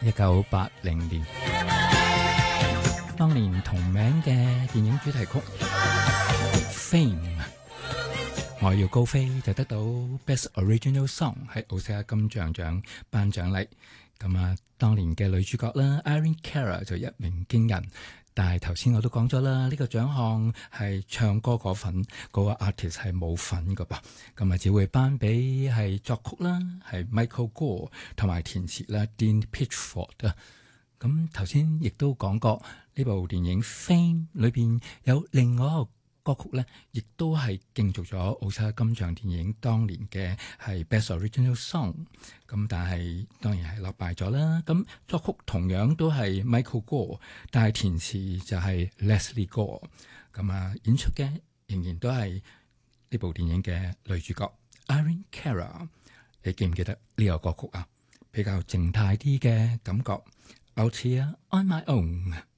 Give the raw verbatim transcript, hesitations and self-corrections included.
一九八零年，當年同名嘅電影主題曲《Fame》，我要高飛就得到 Best Original Song 喺奧斯卡金像獎頒獎禮。咁啊，當年嘅女主角啦 Irene Cara 就一鳴驚人。但係頭先我都講咗啦，呢、這個獎項係唱歌嗰份，嗰、那個 artist 係冇份噶噃，咁啊只會頒俾係作曲啦，係 Michael Gore 同埋填詞啦 Dean Pitchford 啊。咁頭先亦都講過呢部電影《Fame》裏邊有另外一個歌曲咧，亦都係競逐咗奧斯卡金像電影當年嘅係 Best Original Song， 咁但係當然係落敗咗啦。咁作曲同樣都係 Michael Gore， 但係填詞就係 Leslie Gore。咁啊，演出嘅仍然都係呢部電影嘅女主角 Irene Cara。你記唔記得呢個歌曲啊？比較靜態啲嘅感覺，Out Here on My Own。